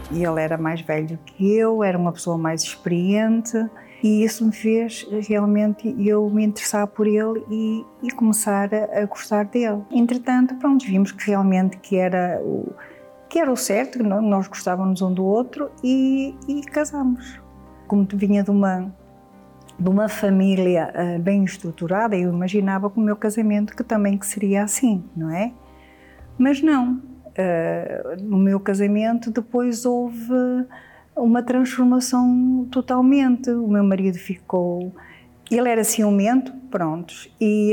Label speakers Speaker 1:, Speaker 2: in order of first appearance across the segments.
Speaker 1: E ele era mais velho que eu, era uma pessoa mais experiente e isso me fez realmente eu me interessar por ele e começar a gostar dele. Entretanto, pronto, vimos que realmente que era o certo, que nós gostávamos um do outro e casamos. Como vinha de uma família bem estruturada, eu imaginava com o meu casamento que também que seria assim, não é? Mas não. No meu casamento depois houve uma transformação totalmente. O meu marido ele era ciumento, prontos, e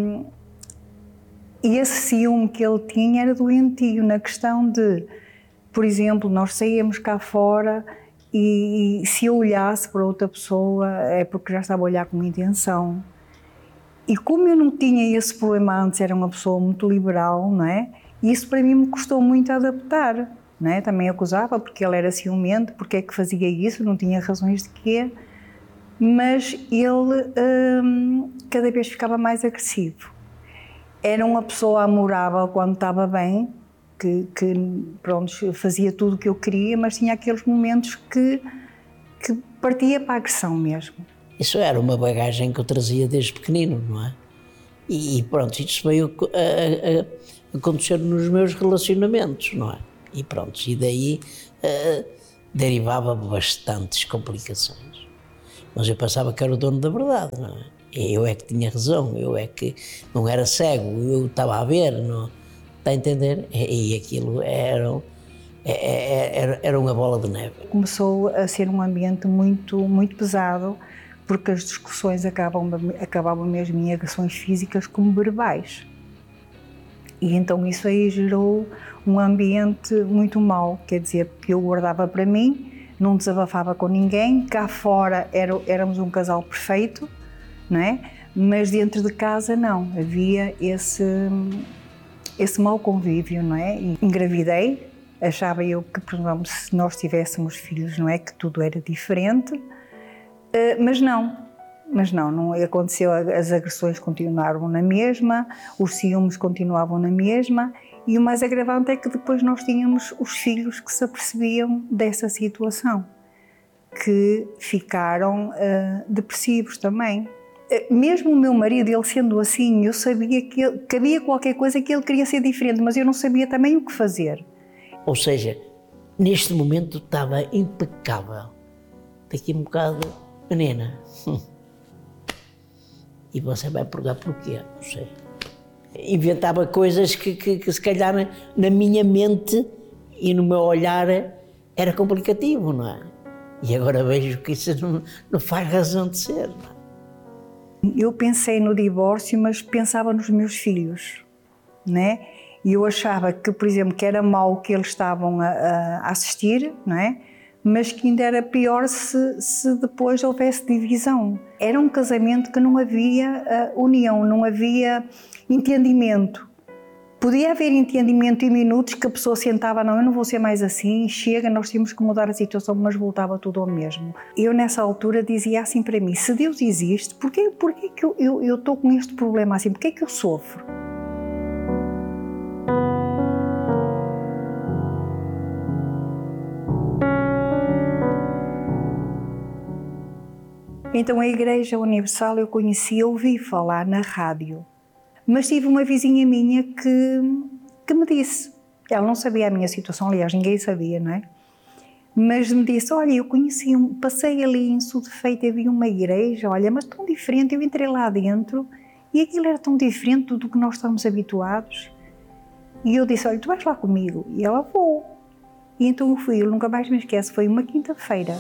Speaker 1: esse ciúme que ele tinha era doentio na questão de, por exemplo, nós saíamos cá fora e se eu olhasse para outra pessoa é porque já estava a olhar com uma intenção. E como eu não tinha esse problema antes, era uma pessoa muito liberal, não é? E isso para mim me custou muito a adaptar, não é? Também acusava porque ele era ciumento, porque é que fazia isso, não tinha razões de quê. Mas ele cada vez ficava mais agressivo. Era uma pessoa amorável quando estava bem, que pronto, fazia tudo o que eu queria, mas tinha aqueles momentos que partia para a agressão mesmo.
Speaker 2: Isso era uma bagagem que eu trazia desde pequenino, não é? E pronto, isso veio a acontecer nos meus relacionamentos, não é? E pronto, e daí derivava bastantes complicações. Mas eu pensava que era o dono da verdade, não é? Eu é que tinha razão, eu é que não era cego, eu estava a ver, não está a entender? E aquilo era uma bola de neve.
Speaker 1: Começou a ser um ambiente muito, muito pesado, porque as discussões acabavam mesmo em agressões físicas como verbais. E então isso aí gerou um ambiente muito mau, quer dizer, que eu guardava para mim, não desabafava com ninguém, cá fora éramos um casal perfeito, não é? Mas dentro de casa não, havia esse mau convívio, não é? E engravidei, achava eu que, por exemplo, se nós tivéssemos filhos, não é, que tudo era diferente, mas não aconteceu, as agressões continuaram na mesma, os ciúmes continuavam na mesma e o mais agravante é que depois nós tínhamos os filhos que se apercebiam dessa situação, que ficaram depressivos também. Mesmo o meu marido, ele sendo assim, eu sabia que havia qualquer coisa que ele queria ser diferente, mas eu não sabia também o que fazer.
Speaker 2: Ou seja, neste momento estava impecável. Daqui a um bocado, menina, e você vai perguntar porquê, não sei. Inventava coisas que se calhar na minha mente e no meu olhar era complicativo, não é? E agora vejo que isso não faz razão de ser, não é?
Speaker 1: Eu pensei no divórcio, mas pensava nos meus filhos, né? E eu achava que, por exemplo, que era mau o que eles estavam a assistir, não é? Mas que ainda era pior se depois houvesse divisão. Era um casamento que não havia união, não havia entendimento. Podia haver entendimento em minutos que a pessoa sentava, não, eu não vou ser mais assim, chega, nós temos que mudar a situação, mas voltava tudo ao mesmo. Eu nessa altura dizia assim para mim, se Deus existe, porquê que eu estou com este problema assim, porquê que eu sofro? Então a Igreja Universal eu conhecia, ouvi falar na rádio. Mas tive uma vizinha minha que me disse, ela não sabia a minha situação, aliás, ninguém sabia, não é? Mas me disse, olha, eu conheci, passei ali em Sudefeito, havia uma igreja, olha, mas tão diferente, eu entrei lá dentro e aquilo era tão diferente do que nós estamos habituados. E eu disse, olha, tu vais lá comigo? E ela, vou. E então eu fui, eu nunca mais me esqueço, foi uma quinta-feira.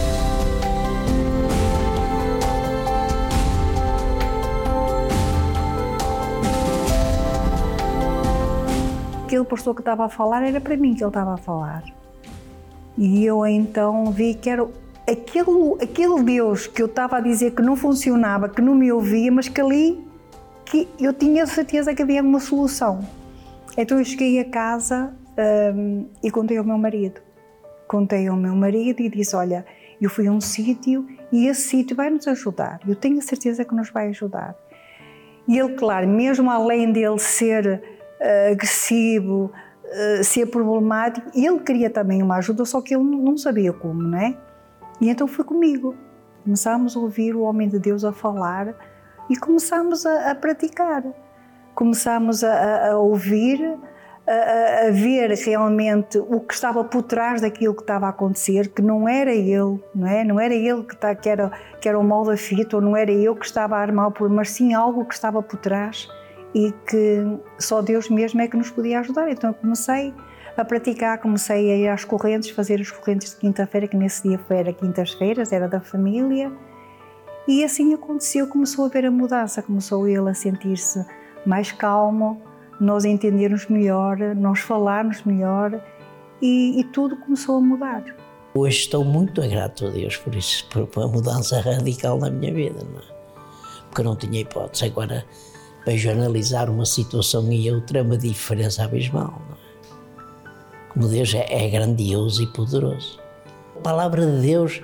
Speaker 1: Aquele pastor que estava a falar era para mim que ele estava a falar. E eu então vi que era aquele Deus que eu estava a dizer que não funcionava, que não me ouvia, mas que ali que eu tinha certeza que havia uma solução. Então eu cheguei a casa e contei ao meu marido. Contei ao meu marido e disse, olha, eu fui a um sítio e esse sítio vai nos ajudar. Eu tenho a certeza que nos vai ajudar. E ele, claro, mesmo além dele ser agressivo, ser problemático. Ele queria também uma ajuda, só que ele não sabia como, não é? E então foi comigo. Começámos a ouvir o homem de Deus a falar e começámos a praticar. Começámos a ouvir, a ver realmente o que estava por trás daquilo que estava a acontecer, que não era ele, não é? Não era ele que era o mal da fita, ou não era eu que estava a armar o problema, mas sim algo que estava por trás e que só Deus mesmo é que nos podia ajudar. Então eu comecei a praticar, comecei a ir às correntes, fazer as correntes de quinta-feira, que nesse dia era quintas-feiras, era da família, e assim aconteceu, começou a haver a mudança, começou ele a sentir-se mais calmo, nós entendermos melhor, nós falarmos melhor e tudo começou a mudar.
Speaker 2: Hoje estou muito grato a Deus por isso, por a mudança radical na minha vida, não é? Porque eu não tinha hipótese. Agora vejo analisar uma situação e outra, é uma diferença abismal, não é? Como Deus é grandioso e poderoso. A palavra de Deus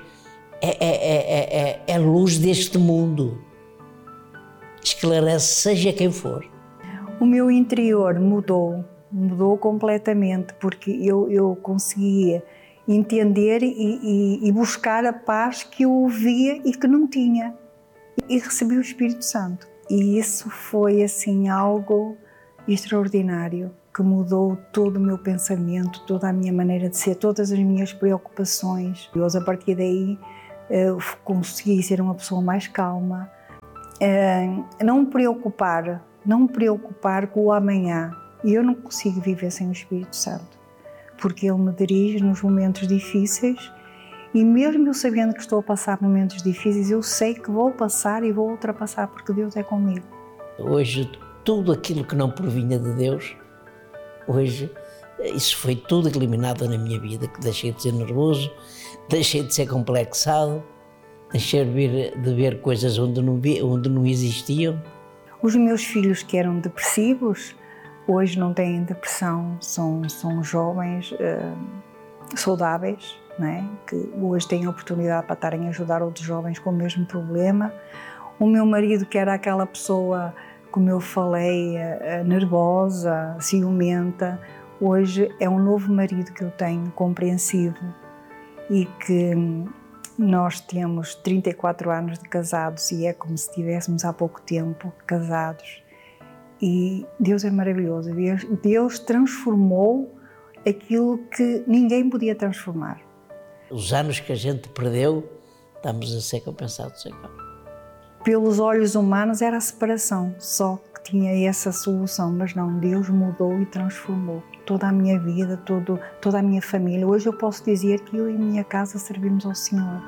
Speaker 2: é a luz deste mundo. Esclarece seja quem for.
Speaker 1: O meu interior mudou completamente, porque eu conseguia entender e buscar a paz que eu ouvia e que não tinha. E recebi o Espírito Santo. E isso foi assim algo extraordinário, que mudou todo o meu pensamento, toda a minha maneira de ser, todas as minhas preocupações. Eu, a partir daí, consegui ser uma pessoa mais calma, não me preocupar com o amanhã. E eu não consigo viver sem o Espírito Santo, porque Ele me dirige nos momentos difíceis, e mesmo eu sabendo que estou a passar momentos difíceis, eu sei que vou passar e vou ultrapassar, porque Deus é comigo.
Speaker 2: Hoje, tudo aquilo que não provinha de Deus, hoje, isso foi tudo eliminado na minha vida, que deixei de ser nervoso, deixei de ser complexado, deixei de ver coisas onde não existiam.
Speaker 1: Os meus filhos que eram depressivos, hoje não têm depressão, são jovens saudáveis, não é? Que hoje têm a oportunidade para estarem a ajudar outros jovens com o mesmo problema. O meu marido, que era aquela pessoa, como eu falei, nervosa, ciumenta, hoje é um novo marido que eu tenho, compreensivo, e que nós temos 34 anos de casados e é como se estivéssemos há pouco tempo casados. E Deus é maravilhoso. Deus transformou aquilo que ninguém podia transformar.
Speaker 2: Os anos que a gente perdeu, estamos a ser compensados agora.
Speaker 1: Pelos olhos humanos era a separação, só que tinha essa solução, mas não, Deus mudou e transformou toda a minha vida, toda a minha família. Hoje eu posso dizer que eu e a minha casa servimos ao Senhor.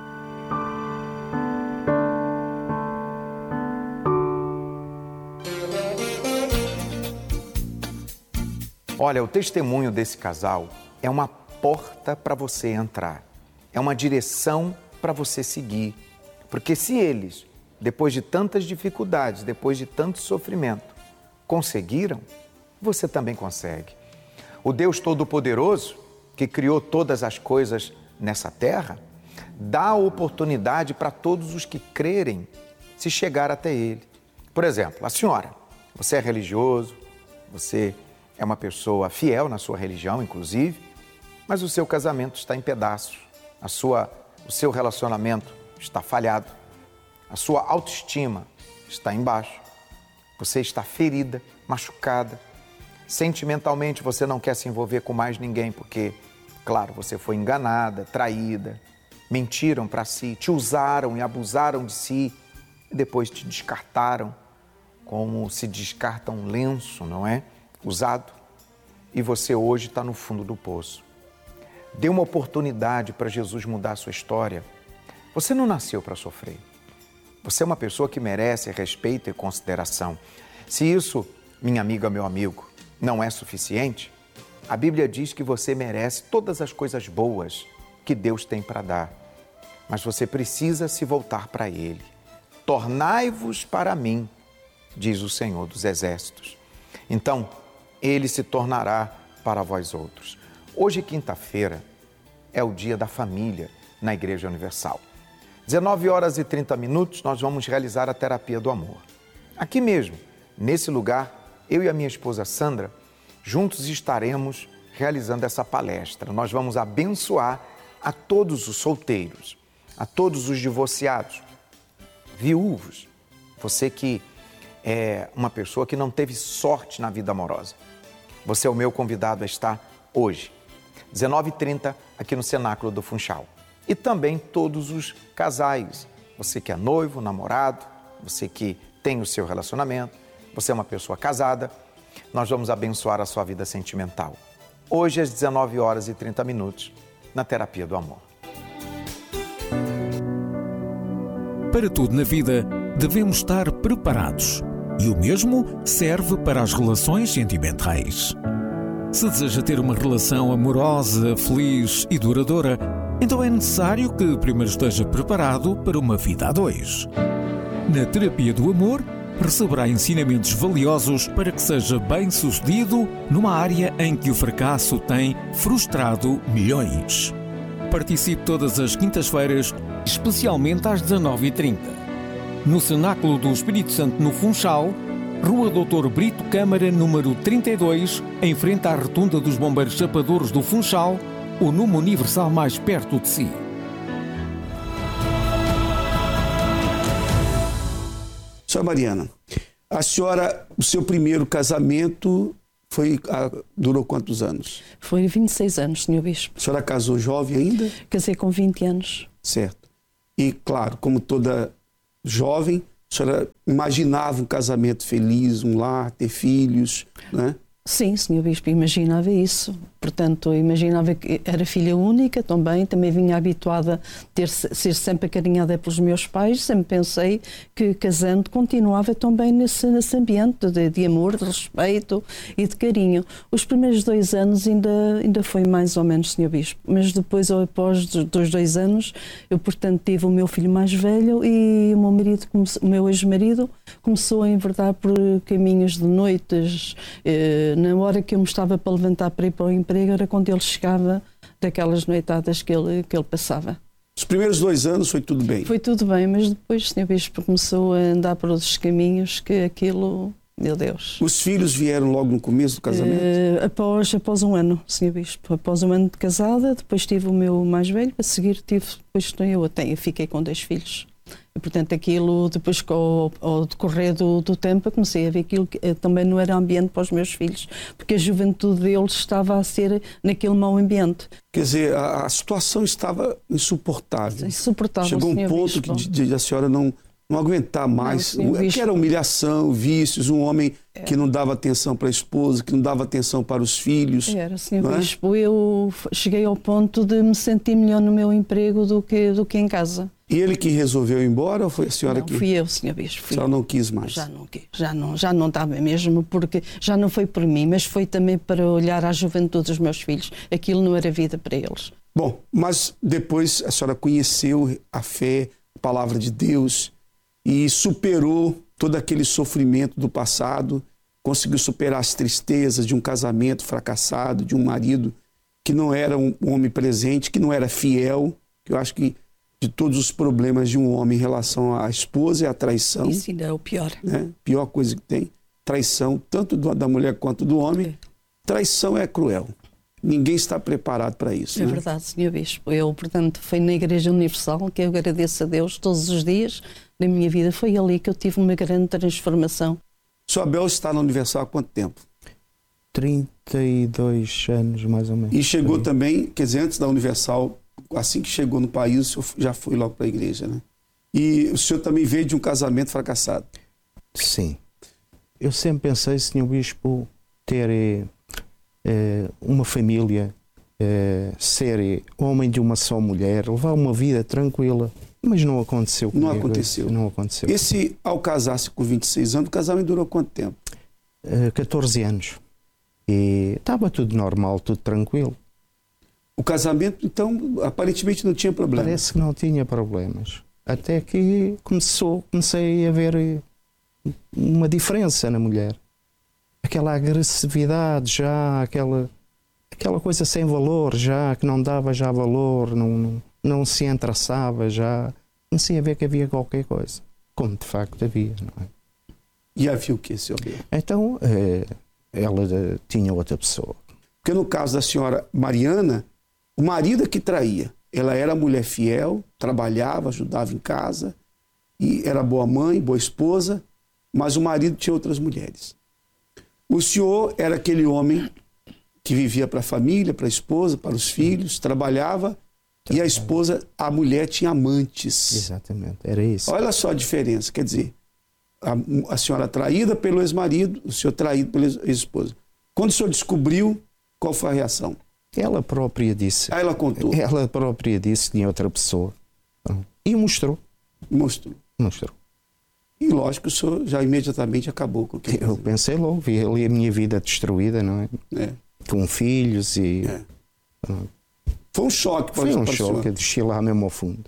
Speaker 3: Olha, o testemunho desse casal é uma porta para você entrar, é uma direção para você seguir, porque se eles, depois de tantas dificuldades, depois de tanto sofrimento, conseguiram, você também consegue. O Deus Todo-Poderoso, que criou todas as coisas nessa terra, dá a oportunidade para todos os que crerem se chegar até Ele. Por exemplo, a senhora, você é religioso, você é uma pessoa fiel na sua religião, inclusive, mas o seu casamento está em pedaços, o seu relacionamento está falhado, a sua autoestima está embaixo, você está ferida, machucada, sentimentalmente você não quer se envolver com mais ninguém porque, claro, você foi enganada, traída, mentiram para si, te usaram e abusaram de si e depois te descartaram como se descarta um lenço, não é? Usado, e você hoje está no fundo do poço. Dê uma oportunidade para Jesus mudar a sua história. Você não nasceu para sofrer. Você é uma pessoa que merece respeito e consideração. Se isso, minha amiga, meu amigo, não é suficiente, a Bíblia diz que você merece todas as coisas boas que Deus tem para dar. Mas você precisa se voltar para Ele. Tornai-vos para mim, diz o Senhor dos Exércitos. Então, Ele se tornará para vós outros. Hoje, quinta-feira, é o dia da família na Igreja Universal. 19h30, nós vamos realizar a terapia do amor. Aqui mesmo, nesse lugar, eu e a minha esposa Sandra, juntos estaremos realizando essa palestra. Nós vamos abençoar a todos os solteiros, a todos os divorciados, viúvos, você que é uma pessoa que não teve sorte na vida amorosa. Você é o meu convidado a estar hoje, 19h30, aqui no Cenáculo do Funchal. E também todos os casais, você que é noivo, namorado, você que tem o seu relacionamento, você é uma pessoa casada, nós vamos abençoar a sua vida sentimental. Hoje às 19h30, na Terapia do Amor.
Speaker 4: Para tudo na vida, devemos estar preparados. E o mesmo serve para as relações sentimentais. Se deseja ter uma relação amorosa, feliz e duradoura, então é necessário que primeiro esteja preparado para uma vida a dois. Na Terapia do Amor, receberá ensinamentos valiosos para que seja bem-sucedido numa área em que o fracasso tem frustrado milhões. Participe todas as quintas-feiras, especialmente às 19h30. No Cenáculo do Espírito Santo, no Funchal, Rua Doutor Brito Câmara, número 32, em frente à Rotunda dos Bombeiros Chapadores do Funchal, o número universal mais perto de si.
Speaker 5: Senhora Mariana, a senhora, o seu primeiro casamento durou quantos anos?
Speaker 6: Foi 26 anos, Sr. Bispo.
Speaker 5: A senhora casou jovem ainda?
Speaker 6: Casei com 20 anos.
Speaker 5: Certo. E, claro, como toda jovem, a senhora imaginava um casamento feliz, um lar, ter filhos, né?
Speaker 6: Sim, Sr. Bispo, imaginava isso. Portanto, imaginava que era filha única também vinha habituada a ser sempre acarinhada pelos meus pais. Sempre pensei que, casando, continuava também nesse ambiente de amor, de respeito e de carinho. Os primeiros 2 anos ainda foi mais ou menos, Sr. Bispo. Mas depois, após dos 2 anos, eu, portanto, tive o meu filho mais velho e o meu ex-marido começou a enverdar por caminhos de noites. Na hora que eu me estava para levantar para ir para o emprego, era quando ele chegava daquelas noitadas que ele passava.
Speaker 5: Os primeiros 2 anos foi tudo bem?
Speaker 6: Foi tudo bem, mas depois o Sr. Bispo começou a andar por outros caminhos que aquilo, meu Deus.
Speaker 5: Os filhos vieram logo no começo do casamento?
Speaker 6: Após 1 ano, Sr. Bispo. Após 1 ano de casada, depois tive o meu mais velho, a seguir depois eu fiquei com 2 filhos. E, portanto, aquilo, depois ao decorrer do tempo, comecei a ver aquilo que também não era ambiente para os meus filhos, porque a juventude deles estava a ser naquele mau ambiente.
Speaker 5: Quer dizer, a situação estava insuportável.
Speaker 6: Insuportável.
Speaker 5: Chegou um ponto que a senhora não aguentar mais, que era humilhação, vícios, um homem que não dava atenção para a esposa, que não dava atenção para os filhos.
Speaker 6: Era, Sr. Bispo, eu cheguei ao ponto de me sentir melhor no meu emprego do que em casa.
Speaker 5: E ele que resolveu ir embora ou foi a senhora que...
Speaker 6: Não, fui eu, Sr. Bispo.
Speaker 5: A senhora não quis mais?
Speaker 6: Já não estava mesmo, porque já não foi por mim, mas foi também para olhar à juventude dos meus filhos. Aquilo não era vida para eles.
Speaker 5: Bom, mas depois a senhora conheceu a fé, a palavra de Deus e superou todo aquele sofrimento do passado, conseguiu superar as tristezas de um casamento fracassado, de um marido que não era um homem presente, que não era fiel, que eu acho que de todos os problemas de um homem em relação à esposa e à traição.
Speaker 6: Isso ainda é o pior.
Speaker 5: Né? Pior coisa que tem, traição, tanto da mulher quanto do homem. Traição é cruel. Ninguém está preparado para isso.
Speaker 6: É,
Speaker 5: né?
Speaker 6: verdade, Sr. Bispo. Eu, portanto, foi na Igreja Universal que eu agradeço a Deus todos os dias da minha vida. Foi ali que eu tive uma grande transformação.
Speaker 5: O Sr. Abel está na Universal há quanto tempo?
Speaker 7: 32 anos, mais ou menos.
Speaker 5: E chegou também, quer dizer, antes da Universal, assim que chegou no país, o senhor já foi logo para a igreja, né? E o senhor também veio de um casamento fracassado.
Speaker 7: Sim. Eu sempre pensei, Sr. Bispo, ter uma família, ser homem de uma só mulher, levar uma vida tranquila, mas não aconteceu comigo. Não aconteceu.
Speaker 5: Esse, ao casar-se com 26 anos, o casamento durou quanto tempo?
Speaker 7: 14 anos. E estava tudo normal, tudo tranquilo.
Speaker 5: O casamento, então, aparentemente não tinha problema.
Speaker 7: Parece que não tinha problemas. Até que comecei a ver uma diferença na mulher. Aquela agressividade já, aquela coisa sem valor já, que não dava já valor, não se entraçava já. Comecei a ver que havia qualquer coisa. Como de facto havia, não é?
Speaker 5: E havia o que, Sr. Abel?
Speaker 7: Então, ela tinha outra pessoa.
Speaker 5: Porque no caso da senhora Mariana, o marido é que traía. Ela era mulher fiel, trabalhava, ajudava em casa, e era boa mãe, boa esposa, mas o marido tinha outras mulheres. O senhor era aquele homem que vivia para a família, para a esposa, para os filhos, trabalhava, e a esposa, a mulher tinha amantes.
Speaker 7: Exatamente, era isso.
Speaker 5: Olha só a diferença, quer dizer, a senhora traída pelo ex-marido, o senhor traído pela ex-esposa. Quando o senhor descobriu, qual foi a reação?
Speaker 7: Ela própria disse.
Speaker 5: Ela contou.
Speaker 7: Ela própria disse que tinha outra pessoa. E mostrou.
Speaker 5: Mostrou. E lógico, o senhor já imediatamente acabou com aquilo.
Speaker 7: Eu pensei logo, vi ali a minha vida destruída, não é? Com filhos e...
Speaker 5: Foi um choque para
Speaker 7: Foi um
Speaker 5: para o
Speaker 7: choque,
Speaker 5: senhor.
Speaker 7: eu desci lá mesmo ao fundo.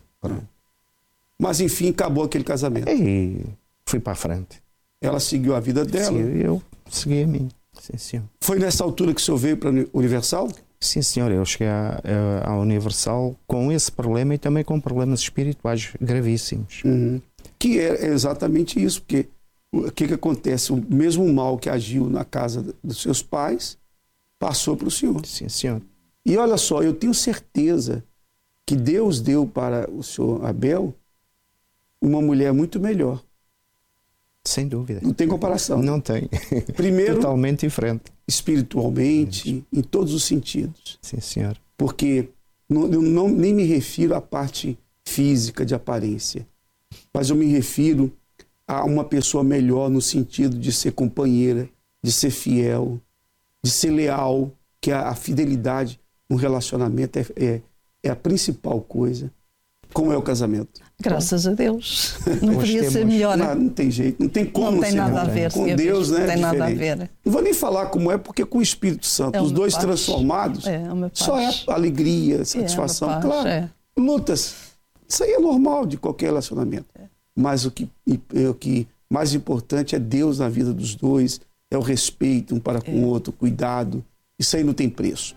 Speaker 5: Mas enfim, acabou aquele casamento.
Speaker 7: E fui para a frente.
Speaker 5: Ela seguiu a vida dela.
Speaker 7: Sim, eu segui a minha. Sim, senhor.
Speaker 5: Foi nessa altura que o senhor veio para a Universal?
Speaker 7: Sim, senhor. Eu cheguei à Universal com esse problema e também com problemas espirituais gravíssimos.
Speaker 5: Que é exatamente isso, porque o que acontece? O mesmo mal que agiu na casa dos seus pais passou para o senhor.
Speaker 7: Sim, senhor.
Speaker 5: E olha só, eu tenho certeza que Deus deu para o senhor Abel uma mulher muito melhor.
Speaker 7: Sem dúvida.
Speaker 5: Não tem comparação.
Speaker 7: Não tem.
Speaker 5: Primeiro,
Speaker 7: totalmente diferente.
Speaker 5: espiritualmente, em todos os sentidos.
Speaker 7: Sim, senhor.
Speaker 5: Porque eu nem me refiro à parte física de aparência, mas eu me refiro a uma pessoa melhor no sentido de ser companheira, de ser fiel, de ser leal, que a fidelidade no relacionamento é a principal coisa. Como é o casamento?
Speaker 6: Graças a Deus. Não
Speaker 7: Hoje
Speaker 6: podia ser
Speaker 7: temos-
Speaker 6: melhor.
Speaker 5: Não tem jeito, não tem como
Speaker 6: Não tem
Speaker 5: ser
Speaker 6: nada a ver.
Speaker 5: com
Speaker 6: senhor
Speaker 5: Deus,
Speaker 6: Bispo,
Speaker 5: né?
Speaker 6: Não tem nada a
Speaker 5: diferente.
Speaker 6: ver.
Speaker 5: Não vou nem falar como é, porque com o Espírito Santo,
Speaker 6: É
Speaker 5: os
Speaker 6: uma
Speaker 5: dois
Speaker 6: paz.
Speaker 5: transformados,
Speaker 6: É uma paz.
Speaker 5: só é alegria, satisfação.
Speaker 6: uma paz,
Speaker 5: Claro, lutas. Isso aí é normal de qualquer relacionamento. Mas o que mais importante é Deus na vida dos dois, é o respeito um para com o outro, o cuidado. Isso aí não tem preço.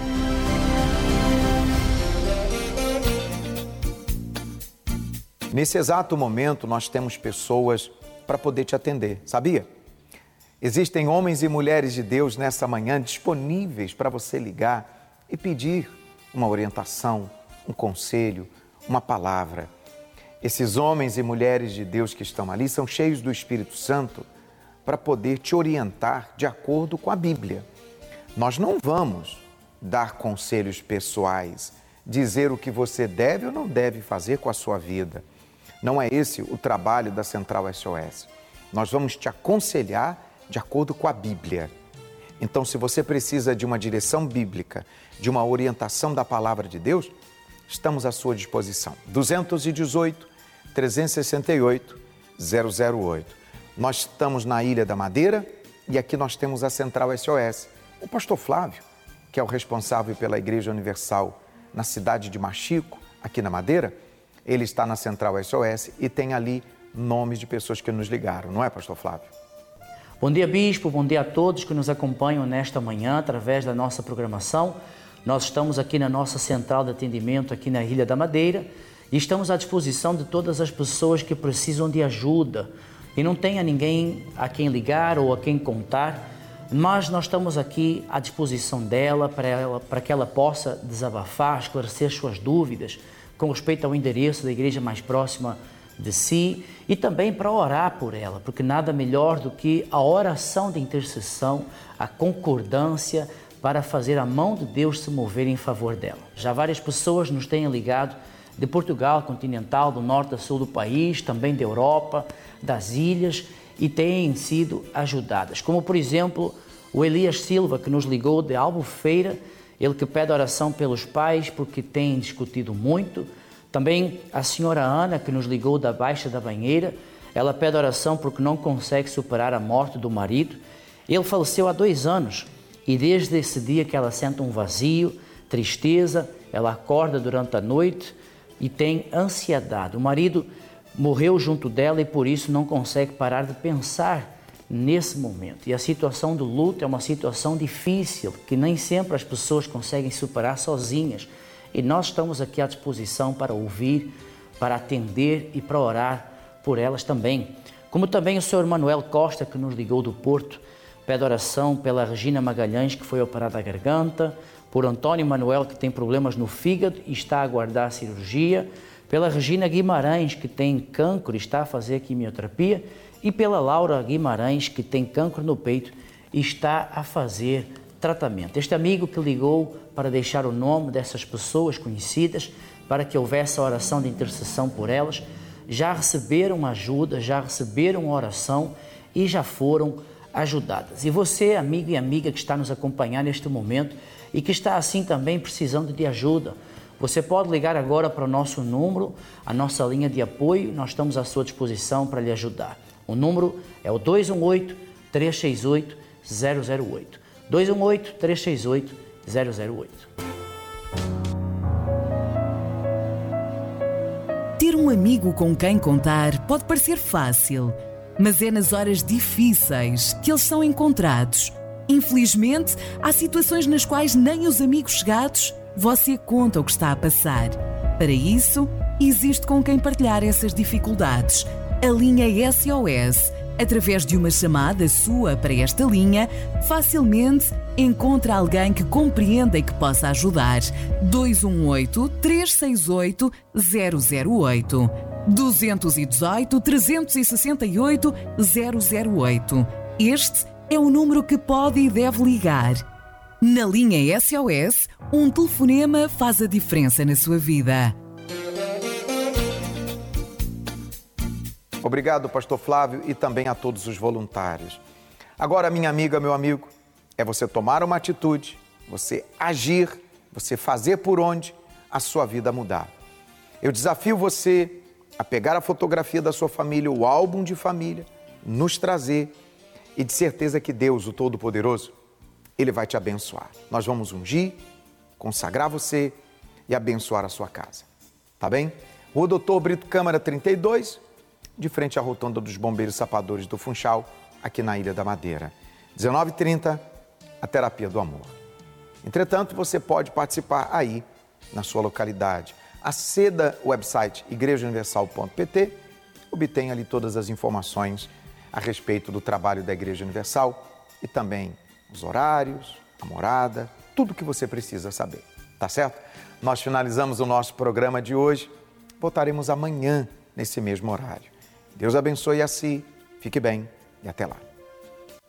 Speaker 3: Nesse exato momento, nós temos pessoas para poder te atender, sabia? Existem homens e mulheres de Deus nessa manhã disponíveis para você ligar e pedir uma orientação, um conselho, uma palavra. Esses homens e mulheres de Deus que estão ali são cheios do Espírito Santo para poder te orientar de acordo com a Bíblia. Nós não vamos dar conselhos pessoais, dizer o que você deve ou não deve fazer com a sua vida. Não é esse o trabalho da Central SOS. Nós vamos te aconselhar de acordo com a Bíblia. Então, se você precisa de uma direção bíblica, de uma orientação da Palavra de Deus, estamos à sua disposição. 218-368-008. Nós estamos na Ilha da Madeira e aqui nós temos a Central SOS. O pastor Flávio, que é o responsável pela Igreja Universal na cidade de Machico, aqui na Madeira, ele está na Central SOS e tem ali nomes de pessoas que nos ligaram, não é, pastor Flávio?
Speaker 8: Bom dia, Bispo, bom dia a todos que nos acompanham nesta manhã através da nossa programação. Nós estamos aqui na nossa central de atendimento aqui na Ilha da Madeira e estamos à disposição de todas as pessoas que precisam de ajuda e não tenha ninguém a quem ligar ou a quem contar, mas nós estamos aqui à disposição dela para que ela possa desabafar, esclarecer suas dúvidas com respeito ao endereço da igreja mais próxima de si e também para orar por ela, porque nada melhor do que a oração de intercessão, a concordância para fazer a mão de Deus se mover em favor dela. Já várias pessoas nos têm ligado de Portugal continental, do norte a sul do país, também da Europa, das ilhas e têm sido ajudadas, como por exemplo o Elias Silva, que nos ligou de Albufeira, ele que pede oração pelos pais porque tem discutido muito. Também a senhora Ana, que nos ligou da Baixa da Banheira, ela pede oração porque não consegue superar a morte do marido. Ele faleceu há 2 anos e desde esse dia que ela sente um vazio, tristeza, ela acorda durante a noite e tem ansiedade. O marido morreu junto dela e por isso não consegue parar de pensar nesse momento. E a situação do luto é uma situação difícil, que nem sempre as pessoas conseguem superar sozinhas. E nós estamos aqui à disposição para ouvir, para atender e para orar por elas também. Como também o Sr. Manuel Costa, que nos ligou do Porto, Pede oração pela Regina Magalhães, que foi operada a garganta, por Antônio Manuel, que tem problemas no fígado e está a aguardar a cirurgia, pela Regina Guimarães, que tem cancro e está a fazer quimioterapia, e pela Laura Guimarães, que tem cancro no peito e está a fazer tratamento. Este amigo que ligou para deixar o nome dessas pessoas conhecidas, para que houvesse a oração de intercessão por elas, já receberam ajuda, já receberam oração e já foram ajudadas. E você, amigo e amiga que está nos acompanhando neste momento e que está assim também precisando de ajuda, você pode ligar agora para o nosso número, a nossa linha de apoio, nós estamos à sua disposição para lhe ajudar. O número é o 218-368-008. 218-368-008.
Speaker 9: Ter um amigo com quem contar pode parecer fácil, mas é nas horas difíceis que eles são encontrados. Infelizmente, há situações nas quais nem os amigos chegados você conta o que está a passar. Para isso, existe com quem partilhar essas dificuldades. A linha SOS. Através de uma chamada sua para esta linha, facilmente encontra alguém que compreenda e que possa ajudar. 218-368-008. 218-368-008. Este é o número que pode e deve ligar. Na linha SOS, um telefonema faz a diferença na sua vida.
Speaker 3: Obrigado, pastor Flávio, e também a todos os voluntários. Agora, minha amiga, meu amigo, é você tomar uma atitude, você agir, você fazer por onde a sua vida mudar. Eu desafio você a pegar a fotografia da sua família, o álbum de família, nos trazer e de certeza que Deus, o Todo-Poderoso, Ele vai te abençoar. Nós vamos ungir, consagrar você e abençoar a sua casa. Tá bem? Rua Doutor Brito Câmara 32, de frente à Rotunda dos Bombeiros Sapadores do Funchal, aqui na Ilha da Madeira. 19h30, a Terapia do Amor. Entretanto, você pode participar aí, na sua localidade. Aceda o website igrejauniversal.pt, obtenha ali todas as informações a respeito do trabalho da Igreja Universal e também os horários, a morada, tudo o que você precisa saber, tá certo? Nós finalizamos o nosso programa de hoje, voltaremos amanhã nesse mesmo horário. Deus abençoe a si, fique bem e até lá.